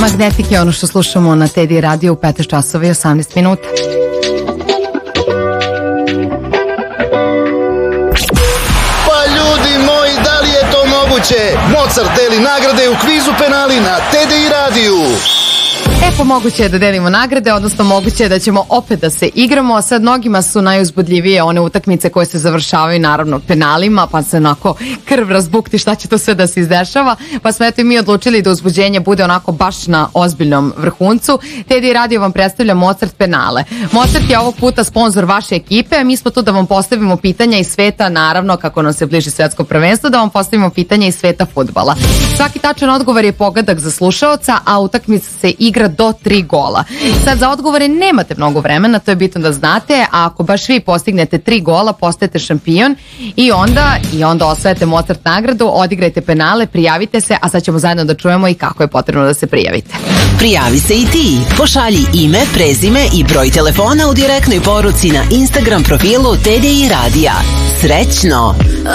Magnetic je ono što slušamo na Teddy Radio u 15 časova i 18 minuta. Pa ljudi moji, da li je to moguće? Mozart deli nagrade u kvizu penali na Teddy Radio. Pa moguće je da delimo nagrade, odnosno moguće je da ćemo opet da se igramo. Sad mnogima su najuzbudljivije one utakmice koje se završavaju naravno penalima, pa se onako krv razbukti šta će to sve da se izdešava. Pa smo eto i mi odlučili da uzbuđenje bude onako baš na ozbiljnom vrhuncu. Teddy Radio vam predstavlja Mozart penale. Mozart je ovog puta sponsor vaše ekipe, a mi smo tu da vam postavimo pitanja iz sveta, naravno kako nam se bliži svetsko prvenstvo, da vam postavimo pitanja iz sveta fudbala. Svaki tačan odgovor je pogodak za slušaoca, a utakmica se igra do 3 gola. Sad za odgovore nemate mnogo vremena, to je bitno da znate, a ako baš vi postignete 3 gola, postajete šampion i onda osvajate Mozart nagradu, odigrajte penale, prijavite se, a sad ćemo zajedno da čujemo i kako je potrebno da se prijavite. Prijavi se i ti. Pošalji ime, prezime i broj telefona u direktnoj poruci na Instagram profilu Teddy Radija. Srećno!